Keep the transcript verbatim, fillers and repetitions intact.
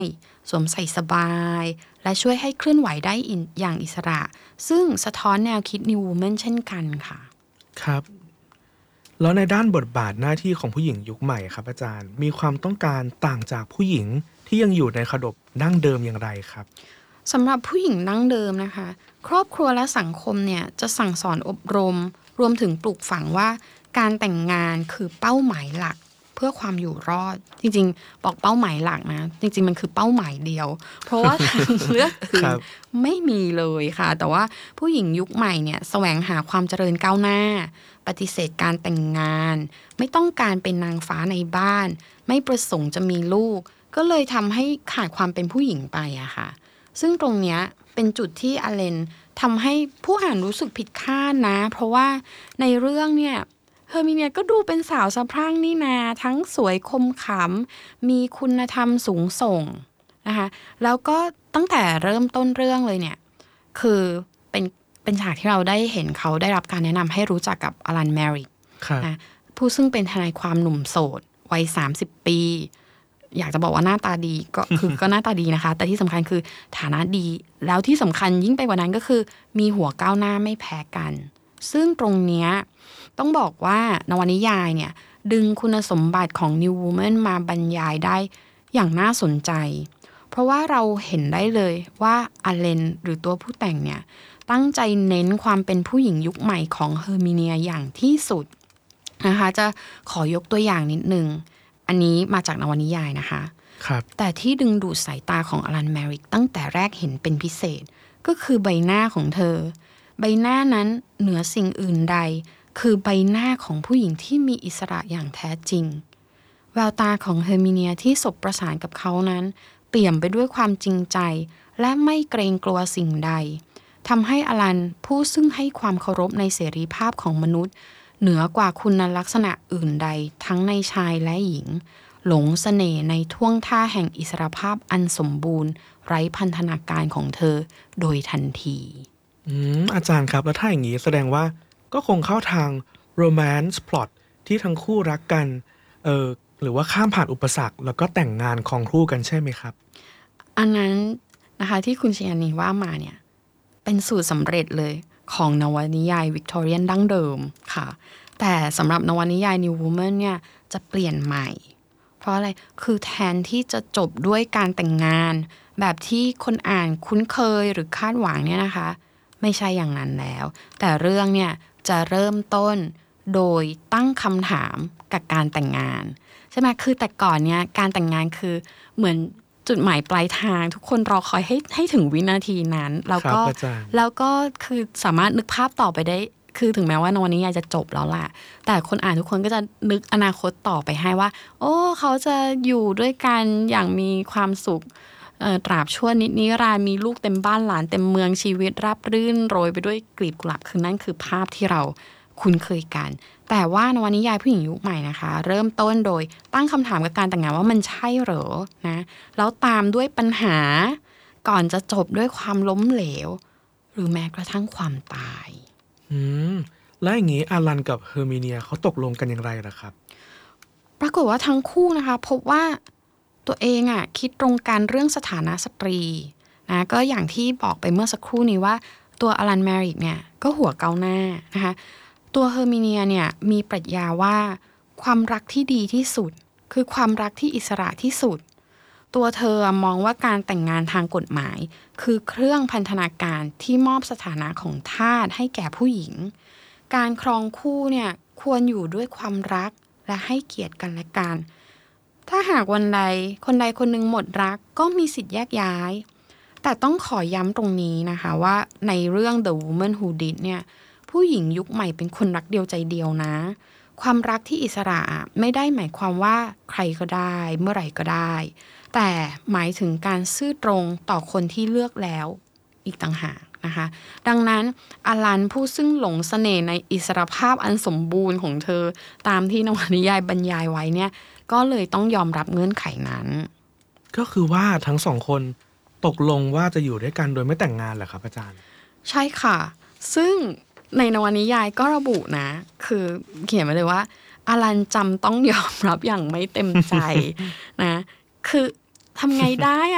สวมใส่สบายและช่วยให้เคลื่อนไหวได้อย่างอิสระซึ่งสะท้อนแนวคิด New Woman เช่นกันค่ะครับแล้วในด้านบทบาทหน้าที่ของผู้หญิงยุคใหม่ครับอาจารย์มีความต้องการต่างจากผู้หญิงที่ยังอยู่ในขนบดั้งเดิมอย่างไรครับสำหรับผู้หญิงดั้งเดิมนะคะครอบครัวและสังคมเนี่ยจะสั่งสอนอบรมรวมถึงปลูกฝังว่าการแต่งงานคือเป้าหมายหลักเพื่อความอยู่รอดจริงๆบอกเป้าหมายหลักนะจริงๆมันคือเป้าหมายเดียวเพราะว่าทางเลือกอื่นไม่มีเลยค่ะแต่ว่าผู้หญิงยุคใหม่เนี่ยแสวงหาความเจริญก้าวหน้าปฏิเสธการแต่งงานไม่ต้องการเป็นนางฟ้าในบ้านไม่ประสงค์จะมีลูกก็เลยทำให้ขาดความเป็นผู้หญิงไปอะค่ะซึ่งตรงเนี้ยเป็นจุดที่อเลนทำให้ผู้อ่านรู้สึกผิดคาดนะเพราะว่าในเรื่องเนี่ยเฮอร์มิเนียก็ดูเป็นสาวสะพรั่งนี่นาทั้งสวยคมขำมีคุณธรรมสูงส่งนะคะแล้วก็ตั้งแต่เริ่มต้นเรื่องเลยเนี่ยคือเป็นเป็นฉากที่เราได้เห็นเขาได้รับการแนะนำให้รู้จักกับอลันแมริกนะผู้ซึ่งเป็นทนายความหนุ่มโสดวัยสามสิบปีอยากจะบอกว่าหน้าตาดีก็ คือก็หน้าตาดีนะคะแต่ที่สำคัญคือฐานะดีแล้วที่สำคัญยิ่งไปกว่านั้นก็คือมีหัวก้าวหน้าไม่แพ้กันซึ่งตรงเนี้ยต้องบอกว่านวนิยายเนี่ยดึงคุณสมบัติของ New Woman มาบรรยายได้อย่างน่าสนใจเพราะว่าเราเห็นได้เลยว่าอเลนหรือตัวผู้แต่งเนี่ยตั้งใจเน้นความเป็นผู้หญิงยุคใหม่ของเฮอร์มิเนียอย่างที่สุดนะคะจะขอยกตัวอย่างนิดนึงอันนี้มาจากนวนิยายนะคะครับแต่ที่ดึงดูดสายตาของอลันแมริกตั้งแต่แรกเห็นเป็นพิเศษก็คือใบหน้าของเธอใบหน้านั้นเหนือสิ่งอื่นใดคือใบหน้าของผู้หญิงที่มีอิสระอย่างแท้จริงแววตาของเฮอร์มิเนียที่สบประสานกับเขานั้นเปี่ยมไปด้วยความจริงใจและไม่เกรงกลัวสิ่งใดทำให้อลันผู้ซึ่งให้ความเคารพในเสรีภาพของมนุษย์เหนือกว่าคุณลักษณะอื่นใดทั้งในชายและหญิงหลงเสน่ห์ในท่วงท่าแห่งอิสรภาพอันสมบูรณ์ไร้พันธนาการของเธอโดยทันทีอืมอาจารย์ครับแล้วถ้าอย่างนี้แสดงว่าก็คงเข้าทาง romance plot ที่ทั้งคู่รักกันเออหรือว่าข้ามผ่านอุปสรรคแล้วก็แต่งงานครองคู่กันใช่ไหมครับอันนั้นนะคะที่คุณชยานีว่ามาเนี่ยเป็นสูตรสำเร็จเลยของนวนิยายวิกตอเรียนดั้งเดิมค่ะแต่สำหรับนวนิยาย New Woman เนี่ยจะเปลี่ยนใหม่เพราะอะไรคือแทนที่จะจบด้วยการแต่งงานแบบที่คนอ่านคุ้นเคยหรือคาดหวังเนี่ยนะคะไม่ใช่อย่างนั้นแล้วแต่เรื่องเนี่ยจะเริ่มต้นโดยตั้งคำถามกับการแต่งงานใช่ไหมคือแต่ก่อนเนี่ยการแต่งงานคือเหมือนจุดหมายปลายทางทุกคนรอคอยให้ให้ถึงวินาทีนั้นแล้วก็แล้วก็คือสามารถนึกภาพต่อไปได้คือถึงแม้ว่านวนิยายจะจบแล้วล่ะแต่คนอ่านทุกคนก็จะนึกอนาคตต่อไปให้ว่าโอ้เขาจะอยู่ด้วยกันอย่างมีความสุขตราบชั่วนิดนิรันดร์มีลูกเต็มบ้านหลานเต็มเมืองชีวิตราบรื่นโรยไปด้วยกลีบกุหลาบคือนั่นคือภาพที่เราคุ้นเคยกันแต่ว่านวนิยายผู้หญิงยุคใหม่นะคะเริ่มต้นโดยตั้งคำถามกับการแต่งงานว่ามันใช่เหรอนะแล้วตามด้วยปัญหาก่อนจะจบด้วยความล้มเหลวหรือแม้กระทั่งความตายอืมแล้วอย่างนี้อารันกับเฮอร์มิเนียเขาตกลงกันอย่างไรล่ะครับปรากฏว่าทั้งคู่นะคะพบว่าตัวเองอ่ะคิดตรงกันเรื่องสถานะสตรีนะก็อย่างที่บอกไปเมื่อสักครู่นี้ว่าตัวอลันแมริกเนี่ยก็หัวเกาหน้านะคะตัวเฮอร์มิเนียเนี่ยมีปรัชญาว่าความรักที่ดีที่สุดคือความรักที่อิสระที่สุดตัวเธอมองว่าการแต่งงานทางกฎหมายคือเครื่องพันธนาการที่มอบสถานะของทาสให้แก่ผู้หญิงการครองคู่เนี่ยควรอยู่ด้วยความรักและให้เกียรติกันและกันถ้าหากวันใดคนใดคนหนึ่งหมดรักก็มีสิทธิ์แยกย้ายแต่ต้องขอย้ำตรงนี้นะคะว่าในเรื่อง The Woman Who Did เนี่ยผู้หญิงยุคใหม่เป็นคนรักเดียวใจเดียวนะความรักที่อิสระไม่ได้หมายความว่าใครก็ได้เมื่อไหร่ก็ได้แต่หมายถึงการซื่อตรงต่อคนที่เลือกแล้วอีกต่างหากนะคะดังนั้นอลันผู้ซึ่งหลงเสน่ห์ในอิสรภาพอันสมบูรณ์ของเธอตามที่นวนิยายบรรยายไว้เนี่ยก็เลยต้องยอมรับเงื่อนไขนั้นก็คือว่าทั้งสองคนตกลงว่าจะอยู่ด้วยกันโดยไม่แต่งงานเหรอครับอาจารย์ใช่ค่ะซึ่งในนวนิยายก็ระบุนะคือเขียนไว้เลยว่าอลันจำต้องยอมรับอย่างไม่เต็มใจนะคือทำไงได้